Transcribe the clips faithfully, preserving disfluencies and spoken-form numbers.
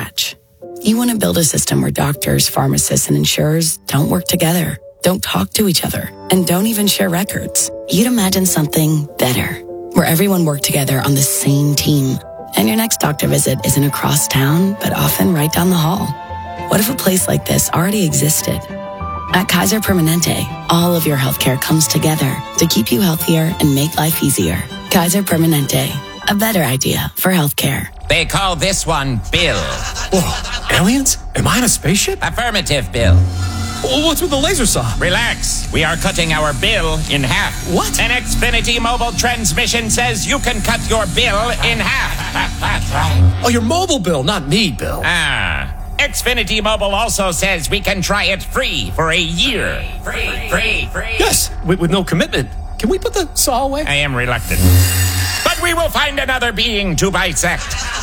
scratch. You want to build a system where doctors, pharmacists, and insurers don't work together, don't talk to each other, and don't even share records. You'd imagine something better, where everyone worked together on the same team, and your next doctor visit isn't across town, but often right down the hall. What if a place like this already existed? At Kaiser Permanente, all of your healthcare comes together to keep you healthier and make life easier. Kaiser Permanente, a better idea for healthcare. They call this one Bill. Whoa, aliens? Am I in a spaceship? Affirmative, Bill. Well, what's with the laser saw? Relax. We are cutting our bill in half. What? An Xfinity mobile transmission says you can cut your bill in half. Oh, your mobile bill, not me, Bill. Ah. Xfinity Mobile also says we can try it free for a year. Free, free, free. Yes, with, with no commitment. Can we put the saw away? I am reluctant. But we will find another being to bisect.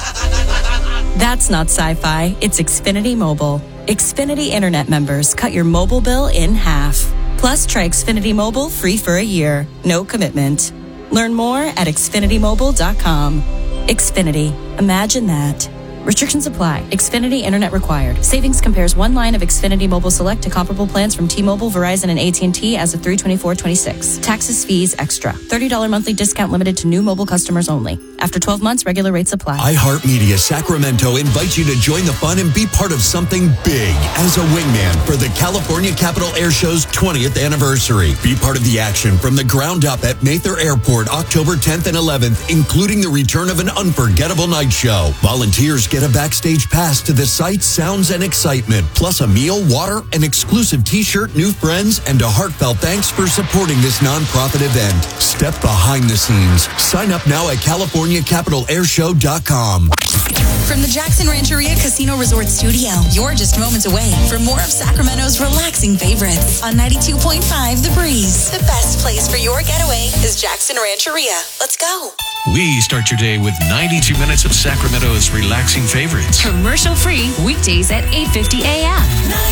That's not sci-fi. It's Xfinity Mobile. Xfinity Internet members cut your mobile bill in half. Plus, try Xfinity Mobile free for a year. No commitment. Learn more at xfinity mobile dot com. Xfinity. Imagine that. Restrictions apply. Xfinity Internet required. Savings compares one line of Xfinity Mobile Select to comparable plans from T-Mobile, Verizon, and A T and T as of three twenty-four twenty-six. Taxes, fees, extra. thirty dollars monthly discount limited to new mobile customers only. After twelve months, regular rates apply. iHeartMedia Sacramento invites you to join the fun and be part of something big as a wingman for the California Capital Air Show's twentieth anniversary. Be part of the action from the ground up at Mather Airport October tenth and eleventh, including the return of an unforgettable night show. Volunteers get a backstage pass to the sights, sounds, and excitement, plus a meal, water, an exclusive t-shirt, new friends, and a heartfelt thanks for supporting this nonprofit event. Step behind the scenes. Sign up now at california capital air show dot com. From the Jackson Rancheria Casino Resort Studio, you're just moments away from more of Sacramento's relaxing favorites on ninety-two point five The Breeze. The best place for your getaway is Jackson Rancheria. Let's go. We start your day with ninety-two minutes of Sacramento's relaxing favorites. Commercial free weekdays at eight fifty a.m.